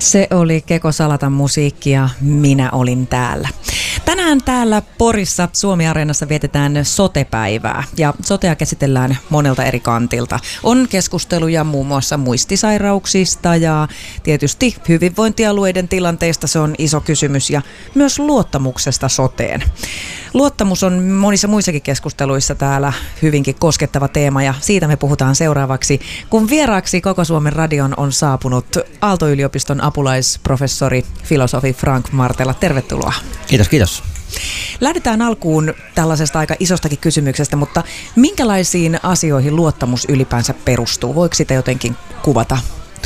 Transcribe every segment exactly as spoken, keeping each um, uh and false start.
Se oli Keko Salatan musiikki ja Minä olin täällä. Tänään täällä Porissa Suomi-areenassa vietetään sote-päivää ja sotea käsitellään monelta eri kantilta. On keskusteluja muun muassa muistisairauksista ja tietysti hyvinvointialueiden tilanteista, se on iso kysymys, ja myös luottamuksesta soteen. Luottamus on monissa muissakin keskusteluissa täällä hyvinkin koskettava teema ja siitä me puhutaan seuraavaksi, kun vieraaksi Koko Suomen radion on saapunut Aalto-yliopiston apulaisprofessori, filosofi Frank Martela. Tervetuloa. Kiitos, kiitos. Lähdetään alkuun tällaisesta aika isostakin kysymyksestä, mutta minkälaisiin asioihin luottamus ylipäänsä perustuu? Voiko sitä jotenkin kuvata?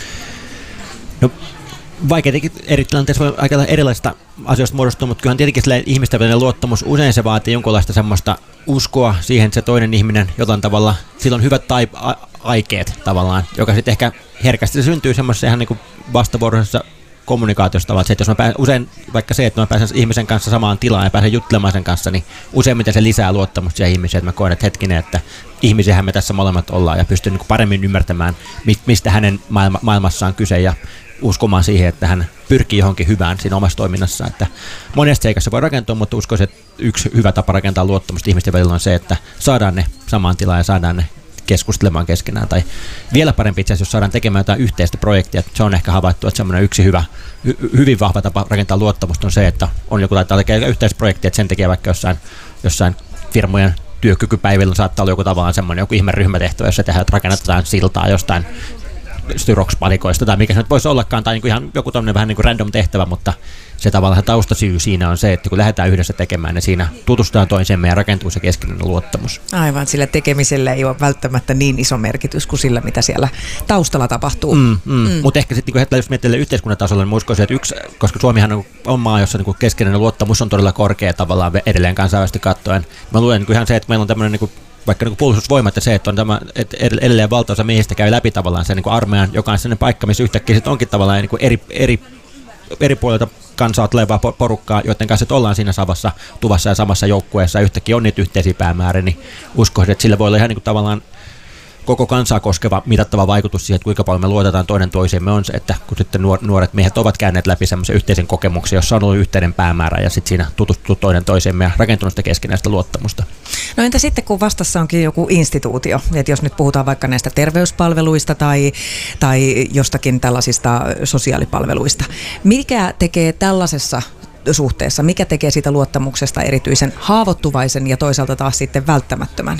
No, vaikeitakin eri tilanteissa voi aika erilaisista asioista muodostua, mutta kyllähän tietenkin ihmisten välinen luottamus usein se vaatii jonkunlaista semmoista uskoa siihen, että se toinen ihminen jotain tavalla, sillä on hyvät tai aikeet tavallaan, joka sitten ehkä herkästi se syntyy semmoisessa ihan niin kuin vastavuoroisessa kommunikaatiosta tavalla, että jos mä pääsen, usein vaikka se, että mä pääsen ihmisen kanssa samaan tilaan ja pääsen juttelemaan sen kanssa, niin useimmiten se lisää luottamusta siihen ihmiseen, että mä koen, että hetkinen, että ihmisiähän me tässä molemmat ollaan ja pystyn niin kuin paremmin ymmärtämään, mistä hänen maailma, maailmassaan kyse ja uskomaan siihen, että hän pyrkii johonkin hyvään siinä omassa toiminnassaan. Että monesta seikassa voi rakentua, mutta uskoisin, että yksi hyvä tapa rakentaa luottamusta ihmisten välillä on se, että saadaan ne samaan tilaan ja saadaan ne keskustelemaan keskenään. Tai vielä parempi itse asiassa, jos saadaan tekemään jotain yhteistä projektia. Se on ehkä havaittu, että semmoinen yksi hyvä, hy, hyvin vahva tapa rakentaa luottamusta on se, että on joku tai tekee yhteistä projektia, että sen tekee vaikka jossain, jossain firmojen työkykypäivillä saattaa olla joku tavallaan semmoinen joku ihme ryhmätehtävä, jossa tehdään, että rakennetaan siltaa jostain styrox-palikoista tai mikä se nyt voisi ollakaan, tai niinku ihan joku tämmöinen vähän niin kuin random tehtävä, mutta se tavallaan se taustasyy siinä on se, että kun lähdetään yhdessä tekemään, niin siinä tutustutaan toisemme ja rakentuu se keskinäinen luottamus. Aivan, sillä tekemisellä ei ole välttämättä niin iso merkitys kuin sillä, mitä siellä taustalla tapahtuu. Mm, mm. Mm. Mutta ehkä sitten, niin jos miettii yhteiskunnan tasolla, niin uskoisin, että yksi, koska Suomihan on, on maa, jossa niin keskinäinen luottamus on todella korkea tavallaan edelleen kansainvälisesti katsoen. Mä luulen niin ihan se, että meillä on tämmöinen niin vaikka niin puolustusvoimat ja se, että, on tämä, että edelleen valtaosa miehistä käy läpi tavallaan sen niin armeijan, joka on sellainen paikka, missä yhtäkkiä sitten onkin tavallaan niin eri, eri, eri puolilta kansaa tulevaa porukkaa, joiden kanssa ollaan siinä samassa tuvassa ja samassa joukkueessa ja yhtäkkiä on niitä yhteisiä päämääriä, niin uskoisin, että sillä voi olla ihan niin kuin tavallaan koko kansaa koskeva mitattava vaikutus siihen, että kuinka paljon me luotetaan toinen toisemme on se, että kun sitten nuoret miehet ovat käyneet läpi semmoisen yhteisen kokemuksen, jossa on ollut yhteinen päämäärä ja sitten siinä tutustuu toinen toisemme ja rakentunut sitä keskinäistä luottamusta. No entä sitten, kun vastassa onkin joku instituutio, että jos nyt puhutaan vaikka näistä terveyspalveluista tai, tai jostakin tällaisista sosiaalipalveluista, mikä tekee tällaisessa suhteessa, mikä tekee siitä luottamuksesta erityisen haavoittuvaisen ja toisaalta taas sitten välttämättömän?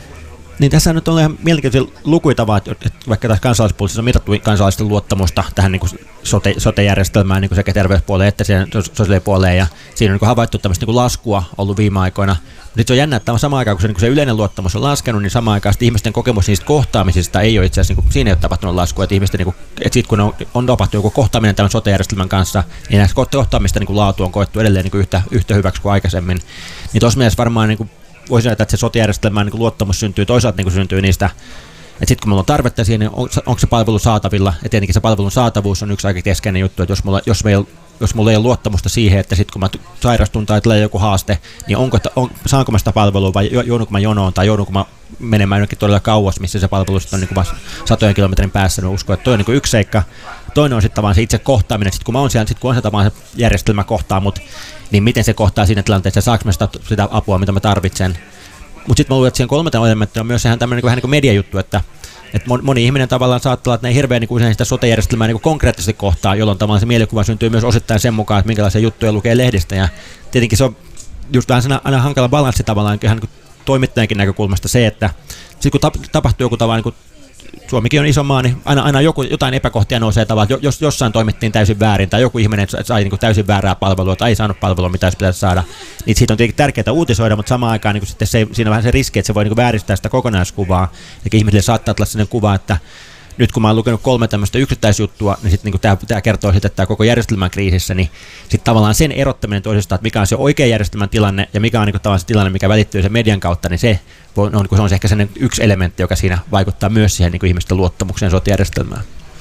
Niin tässä nyt on ihan mielenkiintoisia lukuja, että vaikka tässä kansalaispuolissa on mitattu kansalaisten luottamusta tähän niin kuin sote, sote-järjestelmään niin kuin sekä terveyspuoleen että siihen sosiaalipuoleen, ja siinä on niin kuin havaittu tämmöistä niin kuin laskua ollut viime aikoina. Sitten se on jännä, että samaan aikaan kun se, niin kuin se yleinen luottamus on laskenut, niin samaan aikaan ihmisten kokemus niistä kohtaamisista ei ole itse asiassa, niin kuin, siinä ei ole tapahtunut laskua, että ihmisten, niin kuin, että sitten kun on, on tapahtunut joku kohtaaminen tämän sote-järjestelmän kanssa, niin näistä kohtaamista niin kuin laatu on koettu edelleen niin kuin yhtä, yhtä hyväksi kuin aikaisemmin. Niin tuossa mielessä varmaan niin kuin voisi sanoa, että se sote-järjestelmän niin luottamus syntyy, toisaalta niin syntyy niistä, että sitten kun meillä on tarvetta siihen, niin on, onko se palvelu saatavilla, ja tietenkin se palvelun saatavuus on yksi aika keskeinen juttu, että jos mulla, jos meillä, jos mulla ei ole luottamusta siihen, että sitten kun mä sairastun tai tulee joku haaste, niin onko, on, saanko mä sitä palvelua vai joudunko mä jonoon tai joudunko mä menemään jonnekin todella kauas, missä se palvelu on niin satojen kilometrin päässä, niin uskon, että toi on niin yksi seikka. Toinen on sitten vaan se itse kohtaaminen, sitten kun mä oon siellä, sitten kun on se tavallaan se järjestelmä kohtaa mut, niin miten se kohtaa siinä tilanteessa, saanko mä sitä, sitä apua, mitä mä tarvitsen. Mutta sitten mä luulen, että siihen kolmantena elementtinä on myös sehän tämmöinen vähän niin kuin mediajuttu, että, että moni ihminen tavallaan saattaa olla, että ne ei hirveän niin usein sitä sote-järjestelmää niin konkreettisesti kohtaa, jolloin tavallaan se mielikuva syntyy myös osittain sen mukaan, että minkälaisia juttuja lukee lehdistä. Ja tietenkin se on just vähän aina hankala balanssi tavallaan ihan niin toimittajankin näkökulmasta se, että sitten kun tapahtuu joku tavallaan niin Suomikin on iso maa, niin aina, aina joku, jotain epäkohtia nousee tavallaan, että jos jossain toimittiin täysin väärin tai joku ihminen sai niin kuin täysin väärää palvelua tai ei saanut palvelua, mitä olisi pitäisi saada, niin siitä on tietenkin tärkeää uutisoida, mutta samaan aikaan niin sitten se, siinä on vähän se riski, että se voi niin kuin vääristää sitä kokonaiskuvaa, eli ihmisille saattaa olla sellainen kuva, että nyt kun mä oon lukenut kolme tämmöistä yksittäisjuttua, niin sitten niin tämä kertoo sitten, että tämä koko järjestelmän kriisissä, niin sitten tavallaan sen erottaminen toisestaan, että mikä on se oikea järjestelmän tilanne ja mikä on niin kuin tavallaan se tilanne, mikä välittyy sen median kautta, niin se on, se on ehkä sellainen yksi elementti, joka siinä vaikuttaa myös siihen niin kuin ihmisten luottamukseen sote-järjestelmään.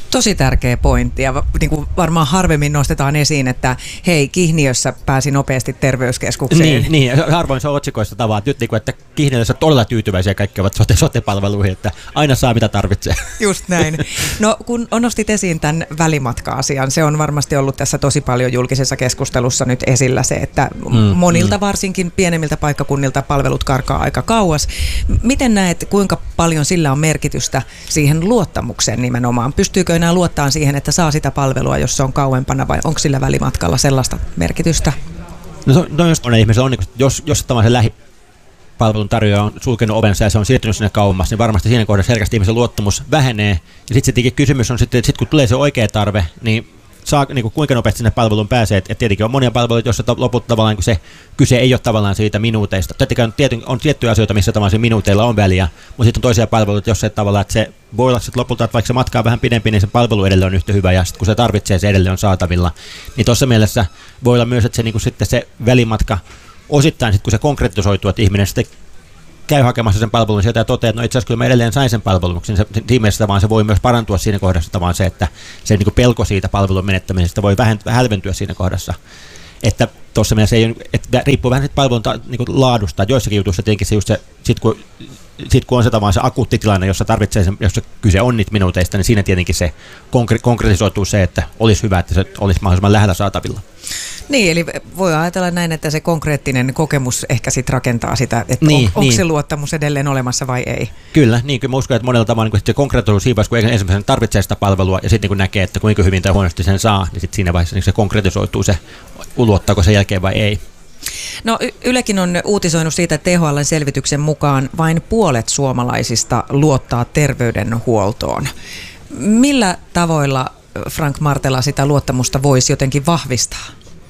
Tosi tärkeä pointti ja niin kuin varmaan harvemmin nostetaan esiin, että hei, Kihniössä pääsi nopeasti terveyskeskukseen. Niin, niin. Harvoin se on otsikoissa tavaa, nyt niin kuin, että Kihniössä todella tyytyväisiä kaikki ovat sote, sote-palveluihin, että aina saa mitä tarvitsee. Just näin. No kun nostit esiin tämän välimatka-asian, se on varmasti ollut tässä tosi paljon julkisessa keskustelussa nyt esillä se, että mm, monilta mm. varsinkin pienemmiltä paikkakunnilta palvelut karkaa aika kauas. Miten näet, kuinka paljon sillä on merkitystä siihen luottamukseen nimenomaan? Pystyykö enää luottaa siihen, että saa sitä palvelua, jos se on kauempana, vai onko sillä välimatkalla sellaista merkitystä? No, no jos on ihmisellä on, jos, jos se lähipalvelun tarjoaja on sulkenut ovensa ja se on siirtynyt sinne kauemmas, niin varmasti siinä kohdassa selkeästi ihmisen luottamus vähenee. Ja sitten se kysymys on sitten, että sit kun tulee se oikea tarve, niin saa, niin kuin, kuinka nopeasti sinne palveluun pääsee. Et tietenkin on monia palveluita, joissa lopulta tavallaan niin se kyse ei ole tavallaan siitä minuuteista. Tietenkin on, on tiettyjä asioita, missä tavallaan minuuteilla on väliä, mutta sitten on toisia palveluita, jossa tavallaan, että se voi olla sitten lopulta, että vaikka se matka on vähän pidempi, niin se palvelu edelleen on yhtä hyvä, ja sitten kun se tarvitsee, se edelleen on saatavilla. Niin tuossa mielessä voi olla myös, että se, niin kuin sitten se välimatka osittain, sitten kun se konkretisoituu, että ihminen sitten käy hakemassa sen palvelun sieltä ja toteaa, että no itse asiassa kyllä mä edelleen sain sen palvelun, niin se, siinä vaan se voi myös parantua siinä kohdassa, vaan se, että se niin kuin pelko siitä palvelun menettämisestä voi vähän hälventyä siinä kohdassa. Että tuossa mielessä ei, että riippuu vähän siitä palvelun ta, niin kuin laadusta, että joissakin jutuissa tietenkin se just se, sit kun, sit kun on se tavallaan se akuutti tilanne, jossa tarvitsee sen, jossa kyse on niitä minuuteista, niin siinä tietenkin se konkre- konkretisoituu se, että olisi hyvä, että se olisi mahdollisimman lähellä saatavilla. Niin, eli voi ajatella näin, että se konkreettinen kokemus ehkä sitten rakentaa sitä, että niin, on, onko niin. se luottamus edelleen olemassa vai ei. Kyllä, niin kyllä mä uskon, että monella tavalla niin se konkretisoituu siinä vaiheessa, kun ensimmäisenä tarvitsee sitä palvelua ja sitten kun näkee, että kuinka hyvin tai huonosti sen saa, niin sitten siinä vaiheessa niin se konkretisoituu se, luottaako sen jälkeen vai ei. No Ylekin on uutisoinut siitä, että T H L:n selvityksen mukaan vain puolet suomalaisista luottaa terveydenhuoltoon. Millä tavoilla Frank Martela sitä luottamusta voisi jotenkin vahvistaa?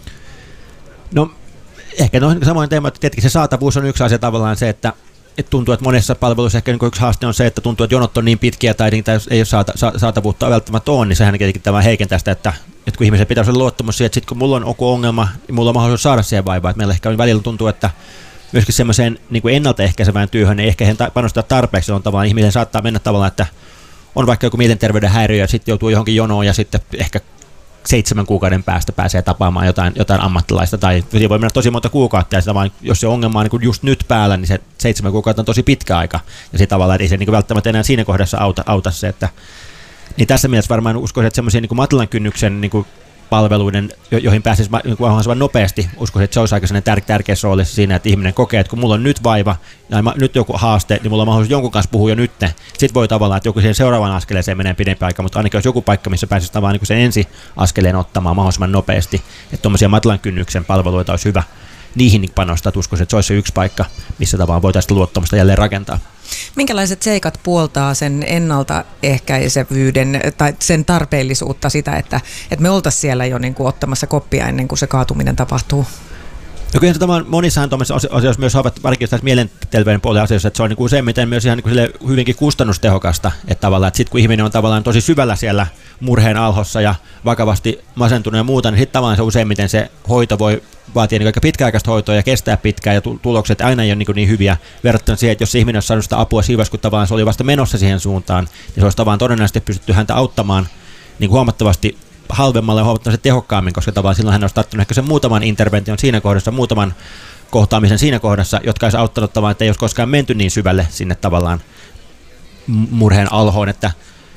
No ehkä no, samoin teema, että tietenkin se saatavuus on yksi asia tavallaan se, että, että tuntuu, että monessa palveluissa ehkä yksi haaste on se, että tuntuu, että jonot on niin pitkiä tai niitä ei ole saata, saatavuutta välttämättä on, niin sehän tietenkin tämä heikentää sitä, että, että kun ihmisen pitäisi olla luottamus siihen, että sitten kun mulla on joku ongelma, niin mulla on mahdollisuus saada siihen vaivaa, että meillä ehkä välillä tuntuu, että myöskin semmoiseen niin kuin ennaltaehkäisevään työhön ei ehkä panostaa tarpeeksi, on tavallaan ihmisen saattaa mennä tavallaan, että on vaikka joku mielenterveyden häiriö ja sitten joutuu johonkin jonoon ja sitten ehkä seitsemän kuukauden päästä pääsee tapaamaan jotain, jotain ammattilaista, tai voi mennä tosi monta kuukautta, ja sitä vaan, jos se ongelma on niin just nyt päällä, niin se seitsemän kuukautta on tosi pitkä aika, ja sitä tavallaan, että ei se niin välttämättä enää siinä kohdassa auta, auta se, että niin tässä mielessä varmaan uskoisin, että semmoisia niin matalan kynnyksen niin palveluiden, jo- joihin pääsisi niin mahdollisimman nopeasti, uskoisin, että se olisi aika tär- tärkeässä roolissa siinä, että ihminen kokee, että kun mulla on nyt vaiva, ja nyt joku haaste, niin mulla on mahdollisuus jonkun kanssa puhua jo nyt. Sitten voi tavallaan, että joku siihen seuraavaan askeleeseen menee pidempi aika, mutta ainakin olisi joku paikka, missä pääsisi tavallaan niin sen ensi askeleen ottamaan mahdollisimman nopeasti, että tuommoisia matalan kynnyksen palveluita olisi hyvä niihin panostaa, että uskoisin, että se olisi se yksi paikka, missä tavallaan voitaisiin luottamusta jälleen rakentaa. Minkälaiset seikat puoltaa sen ennaltaehkäisevyyden tai sen tarpeellisuutta sitä, että, että me oltaisiin siellä jo niin kuin ottamassa koppia ennen kuin se kaatuminen tapahtuu? No kyllä se monissahan tuollaisissa asioissa myös ovat, varsinkin tässä mielenterveyden puolen asioissa, että se on niin kuin useimmiten myös ihan niin kuin hyvinkin kustannustehokasta, että tavallaan, että sitten kun ihminen on tavallaan tosi syvällä siellä murheen alhossa ja vakavasti masentunut ja muuta, niin sitten tavallaan se useimmiten se hoito voi vaatia niin aika pitkäaikaista hoitoa ja kestää pitkään ja tulokset aina ei ole niin, niin hyviä verrattuna siihen, että jos ihminen olisi saanut sitä apua siinä, kun tavallaan se oli vasta menossa siihen suuntaan, niin se olisi tavallaan todennäköisesti pystytty häntä auttamaan niin huomattavasti halvemmalla ja huomattavasti tehokkaammin, koska tavallaan silloin hän olisi tarttunut ehkä sen muutaman intervention siinä kohdassa, muutaman kohtaamisen siinä kohdassa, jotka olisi auttanut tavallaan, että ei olisi koskaan menty niin syvälle sinne tavallaan murheen alhoon, että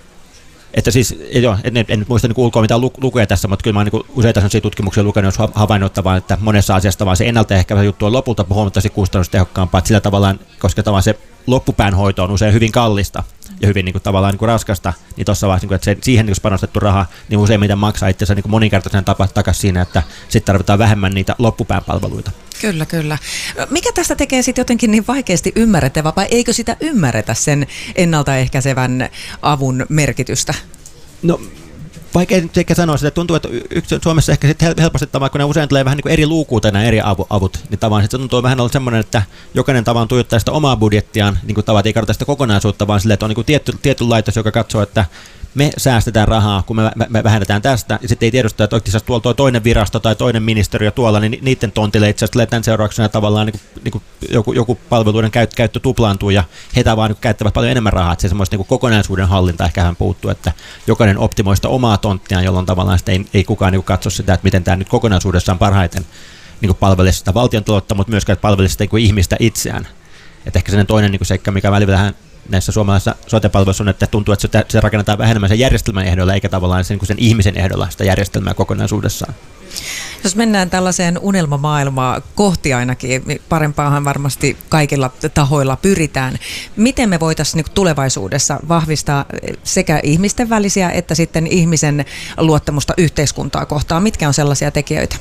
Että siis, joo, en, en nyt muista niin ulkoa mitään lukuja tässä, mutta kyllä mä oon niin useita sellaisia tutkimuksia lukenut, jos havainnut, että monessa asiassa vaan se ennaltaehkäisevä juttu on lopulta huomattavasti kustannustehokkaampaa, että sillä tavallaan, koska tavallaan se loppupään hoito on usein hyvin kallista ja hyvin niin kuin, tavallaan niin kuin raskasta, niin tuossa vaiheessa, niin että se, siihen niin panostettu raha, niin useimmiten maksaa itseasiassa niin moninkertaisen tapa takaisin siinä, että sitten tarvitaan vähemmän niitä loppupään palveluita. Kyllä, kyllä. Mikä tästä tekee sitten jotenkin niin vaikeasti ymmärrettävä, vai eikö sitä ymmärretä sen ennaltaehkäisevän avun merkitystä? No, vaikea nyt ehkä sanoa sitä. Tuntuu, että yksi Suomessa ehkä sitten helposti tavallaan, kun ne usein tulee vähän niin kuin eri luukuuta nämä eri avut, niin tavallaan se tuntuu vähän olla semmoinen, että jokainen tavan tuijottaa sitä omaa budjettiaan, niin kuin tavat ei katsota sitä kokonaisuutta, vaan silleen, että on niin kuin tietty, tietty laitos, joka katsoo, että me säästetään rahaa, kun me, me, me vähennetään tästä, ja sitten ei tiedosta, että oikeasti tuolla tuo toinen virasto tai toinen ministeriö tuolla, niin niiden tontille itse asiassa tulee tämän seurauksena tavallaan niin kuin, niin kuin joku, joku palveluiden käyttö, käyttö tuplaantuu, ja heitä vaan niin käyttävät paljon enemmän rahaa, että se semmoista niin kokonaisuuden hallinta ehkä hän puuttuu, että jokainen optimoi sitä omaa tonttiaan, jolloin tavallaan sitä ei, ei kukaan niin katso sitä, että miten tämä nyt kokonaisuudessaan parhaiten niin palvelisi sitä valtion taloutta, mutta myöskään palvelisi sitä niin ihmistä itseään. Että ehkä sellainen toinen niin seikka, mikä välillä vähän näissä suomalaisissa sote-palveluissa on, että tuntuu, että se rakennetaan vähemmän sen järjestelmän ehdolla, eikä tavallaan sen, sen ihmisen ehdolla sitä järjestelmää kokonaisuudessaan. Jos mennään tällaiseen unelmamaailmaan kohti ainakin, parempaahan varmasti kaikilla tahoilla pyritään. Miten me voitaisiin tulevaisuudessa vahvistaa sekä ihmisten välisiä että sitten ihmisen luottamusta yhteiskuntaa kohtaan? Mitkä on sellaisia tekijöitä?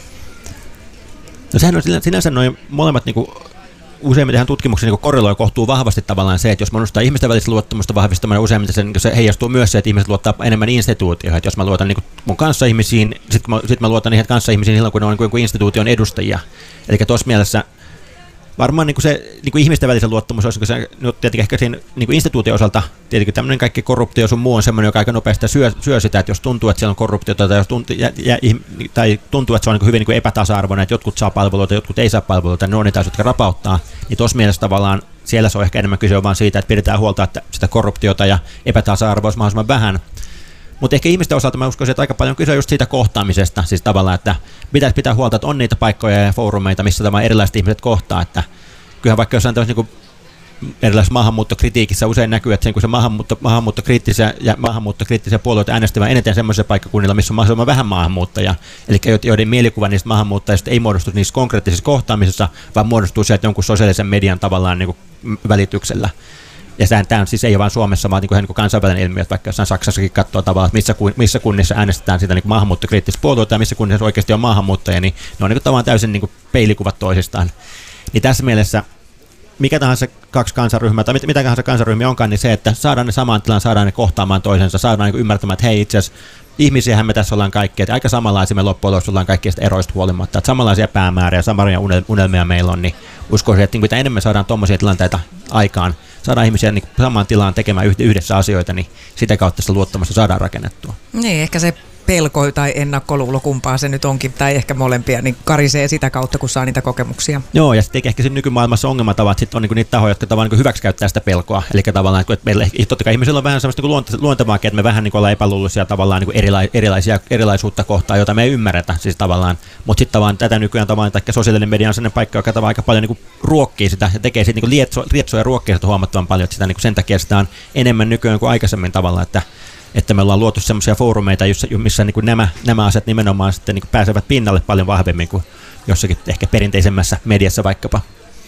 No sehän on sinänsä noin molemmat niin kuin useimmiten tähän tutkimukseen niin korreloi kohtuu vahvasti tavallaan se, että jos mä nostaa ihmisten välistä luottamusta vahvistamaan, useimmiten se, niin se heijastuu myös se, että ihmiset luottaa enemmän instituutioihin. Että jos mä luotan niin mun kanssaihmisiin, sitten mä, sit mä luotan niihin kanssaihmisiin silloin, kun ne on niin kuin instituution edustajia. Eli tuossa mielessä varmaan niin kuin se niin kuin ihmisten välisen luottamus olisi, se, no, tietenkin ehkä siinä niin kuin instituution osalta, tietenkin tämmöinen kaikki korruptio sun muu on semmoinen, joka aika nopeasti syö, syö sitä, että jos tuntuu, että siellä on korruptiota tai, jos tuntuu, ja, ja, tai tuntuu, että se on niin kuin hyvin niin kuin epätasa-arvoinen, että jotkut saa palveluita, jotkut ei saa palveluita, ne on niitä, jotka rapauttaa, niin tuossa mielessä tavallaan siellä se on ehkä enemmän kyse vaan siitä, että pidetään huolta, että sitä korruptiota ja epätasa-arvoa olisi mahdollisimman vähän. Mutta ehkä ihmisten osalta mä uskoisin, että aika paljon kyse just siitä kohtaamisesta, siis tavallaan, että pitäisi pitää huolta, että on niitä paikkoja ja foorumeita, missä tämä erilaiset ihmiset kohtaa, että kyllähän vaikka jossain tämmöisessä niin erilaisessa maahanmuuttokritiikissä usein näkyy, että sen, kun se maahanmuutto, maahanmuuttokriittisiä ja maahanmuuttokriittisiä puolueita äänestävät eniten semmoisilla paikkakunnilla, missä on mahdollisimman vähän maahanmuuttajia, eli joiden mielikuva niistä maahanmuuttajista ei muodostu niissä konkreettisissa kohtaamisissa, vaan muodostuu sieltä jonkun sosiaalisen median tavallaan niin kuin välityksellä. Ja tämä on siis ei vain Suomessa, vaan niin kuin kansainvälinen ilmiö, että vaikka jossain Saksassakin katsoo tavallaan, että missä, missä kunnissa äänestetään sitä niin maahanmuuttokriittistä puolueita ja missä kunnissa oikeasti on maahanmuuttajia, niin ne on niin kuin tavallaan täysin niin kuin peilikuvat toisistaan. Niin tässä mielessä mikä tahansa kaksi kansanryhmää tai mit, mitä tahansa kansanryhmiä onkaan, niin se, että saadaan ne samaan tilaan, saadaan ne kohtaamaan toisensa, saadaan niin ymmärtämään, että hei itse asiassa ihmisiähän me tässä ollaan kaikki, että aika samanlaisia me loppujen lopuksi ollaan kaikista eroista huolimatta, että samanlaisia päämääriä, samanlaisia unelmia meillä on, niin uskoisin, että mitä enemmän saadaan tuommoisia tilanteita aikaan, saadaan ihmisiä niin samaan tilaan tekemään yhdessä asioita, niin sitä kautta sitä luottamusta saadaan rakennettua. Niin, ehkä se pelko tai ennakkoluulo, kumpaa se nyt onkin, tai ehkä molempia, niin karisee sitä kautta, kun saa niitä kokemuksia. Joo, ja sitten ehkä nykymaailmassa ongelmat ovat, sitten on niinku niitä tahoja, jotka tavallaan niinku hyväksikäyttää sitä pelkoa. Eli tavallaan, että meillä, totta kai ihmisillä on vähän sellaista niinku luontevaakin, että me vähän niinku ollaan epäluuloisia tavallaan niinku erila- erilaisia, erilaisuutta kohtaan, jota me ei ymmärretä. Siis tavallaan, mutta sitten tavallaan tätä nykyään tavallaan, että sosiaalinen media on sellainen paikka, joka tavallaan aika paljon niinku ruokkii sitä ja tekee siitä niinku lietsoa, lietsoa ja ruokkii sitä huomattavan paljon, että sitä niinku sen takia sitä on enemmän nykyään kuin aikaisemmin tavallaan, että että me ollaan luotu semmoisia foorumeita, missä niin kuin nämä, nämä asiat nimenomaan sitten niin kuin pääsevät pinnalle paljon vahvemmin kuin jossakin ehkä perinteisemmässä mediassa vaikkapa.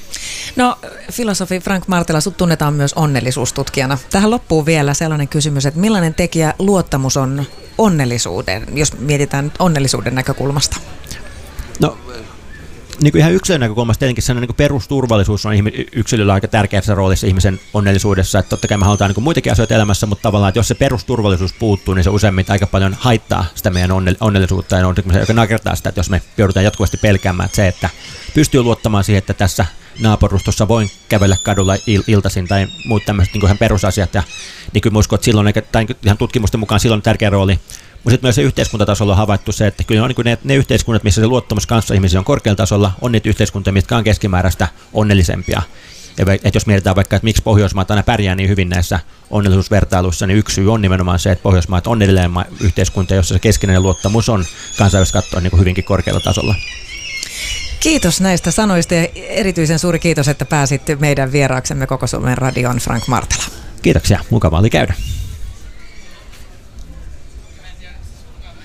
No, filosofi Frank Martela, sut tunnetaan myös onnellisuustutkijana. Tähän loppuu vielä sellainen kysymys, että millainen tekijä luottamus on onnellisuuden, jos mietitään onnellisuuden näkökulmasta? No, niin kuin ihan yksilön näkökulmasta tietenkin sellainen niin perusturvallisuus on yksilöllä aika tärkeässä roolissa ihmisen onnellisuudessa. Että totta kai me halutaan niin muitakin asioita elämässä, mutta tavallaan, että jos se perusturvallisuus puuttuu, niin se useimmin aika paljon haittaa sitä meidän onnellisuutta ja on se, joka nakertaa sitä, että jos me joudutaan jatkuvasti pelkäämään, että se, että pystyy luottamaan siihen, että tässä naapurustossa voin kävellä kadulla il- iltaisin tai muut tämmöiset niin ihan perusasiat. Ja niin kyllä uskon, että silloin, tai ihan tutkimusten mukaan silloin on tärkeä rooli. Mutta sitten myös se yhteiskuntatasolla on havaittu se, että kyllä on niin ne, ne yhteiskunnat, missä se luottamus kanssa ihmisiä on korkealla tasolla, on niitä yhteiskuntia, mitkä on keskimääräistä onnellisempia. Ja et jos mietitään vaikka, että miksi Pohjoismaat aina pärjää niin hyvin näissä onnellisuusvertailuissa, niin yksi syy on nimenomaan se, että Pohjoismaat on edelleen yhteiskunta, jossa se keskinäinen luottamus on kansainvälisesti katsoen niin hyvinkin korkealla tasolla. Kiitos näistä sanoista ja erityisen suuri kiitos, että pääsit meidän vieraaksemme Koko Suomen Radion, Frank Martela. Kiitoksia, mukavaa oli käydä.